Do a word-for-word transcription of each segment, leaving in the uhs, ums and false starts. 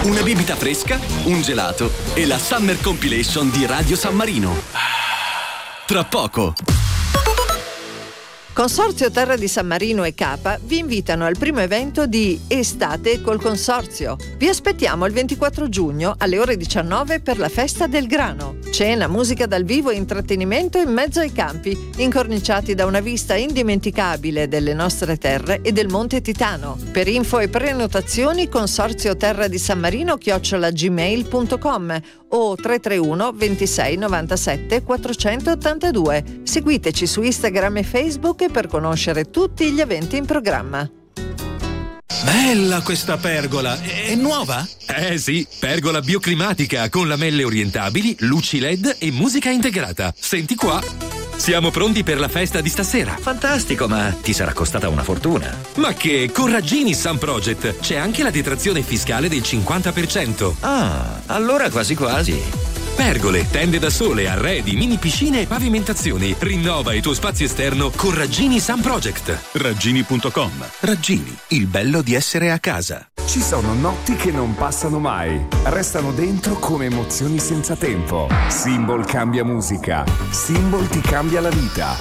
una bibita fresca, un gelato e la Summer Compilation di Radio San Marino. Tra poco. Consorzio Terra di San Marino e Capa vi invitano al primo evento di Estate col Consorzio. Vi aspettiamo il ventiquattro giugno alle ore diciannove per la festa del grano. Cena, musica dal vivo e intrattenimento in mezzo ai campi, incorniciati da una vista indimenticabile delle nostre terre e del Monte Titano. Per info e prenotazioni Consorzio Terra di San Marino chiocciola gmail punto com o tre tre uno ventisei novantasette quattrocentottantadue. Seguiteci su Instagram e Facebook per conoscere tutti gli eventi in programma. Bella questa pergola, è nuova? Eh sì, pergola bioclimatica con lamelle orientabili, luci L E D e musica integrata. Senti qua. Siamo pronti per la festa di stasera. Fantastico, ma ti sarà costata una fortuna. Ma che, con Raggini Sun Project c'è anche la detrazione fiscale del cinquanta per cento. Ah, allora quasi quasi. Pergole, tende da sole, arredi, mini piscine e pavimentazioni. Rinnova il tuo spazio esterno con Raggini Sun Project. Raggini punto com. Raggini, il bello di essere a casa. Ci sono notti che non passano mai, restano dentro come emozioni senza tempo. Symbol cambia musica, Symbol ti cambia la vita.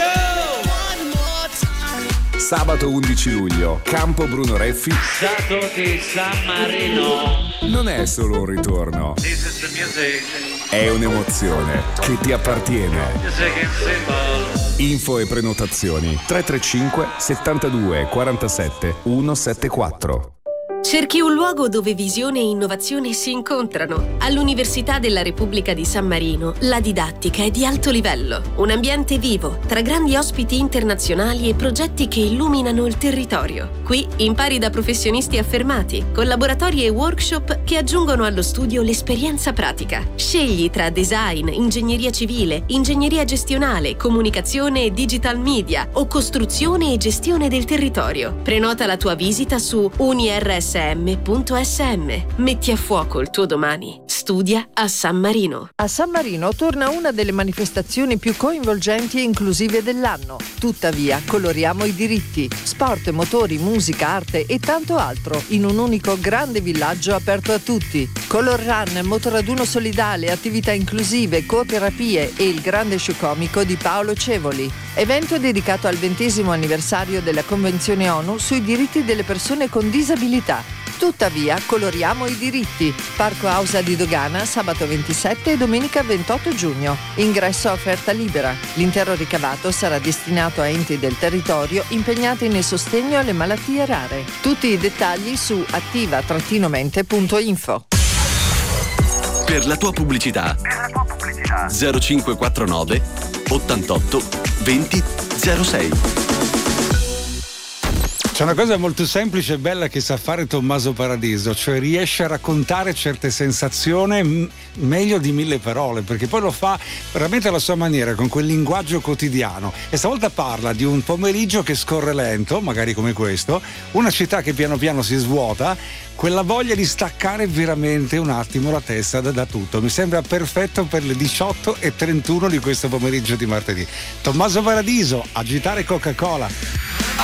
Sabato undici luglio, Campo Bruno Reffi. Stato di San Marino. Non è solo un ritorno, è un'emozione che ti appartiene. Info e prenotazioni tre tre cinque settantadue quarantasette centosettantaquattro. Cerchi un luogo dove visione e innovazione si incontrano. All'Università della Repubblica di San Marino la didattica è di alto livello. Un ambiente vivo, tra grandi ospiti internazionali e progetti che illuminano il territorio. Qui impari da professionisti affermati, con laboratori e workshop che aggiungono allo studio l'esperienza pratica. Scegli tra design, ingegneria civile, ingegneria gestionale, comunicazione e digital media o costruzione e gestione del territorio. Prenota la tua visita su unirs punto s m. Metti a fuoco il tuo domani. Studia a San Marino. A San Marino torna una delle manifestazioni più coinvolgenti e inclusive dell'anno. Tuttavia, coloriamo i diritti. Sport, motori, musica, arte e tanto altro in un unico grande villaggio aperto a tutti. Color Run, motoraduno solidale, attività inclusive, coterapie e il grande show comico di Paolo Cevoli. Evento dedicato al ventesimo anniversario della Convenzione ONU sui diritti delle persone con disabilità. Tuttavia, coloriamo i diritti. Parco Ausa di Dogana, sabato ventisette e domenica ventotto giugno. Ingresso a offerta libera. L'intero ricavato sarà destinato a enti del territorio impegnati nel sostegno alle malattie rare. Tutti i dettagli su attiva mente punto info. Per la tua pubblicità, zero cinque quattro nove ottantotto venti zero sei. C'è una cosa molto semplice e bella che sa fare Tommaso Paradiso, cioè riesce a raccontare certe sensazioni m- meglio di mille parole, perché poi lo fa veramente alla sua maniera, con quel linguaggio quotidiano. E stavolta parla di un pomeriggio che scorre lento, magari come questo, una città che piano piano si svuota, quella voglia di staccare veramente un attimo la testa da, da tutto. Mi sembra perfetto per le diciotto e trentuno di questo pomeriggio di martedì. Tommaso Paradiso, agitare Coca-Cola.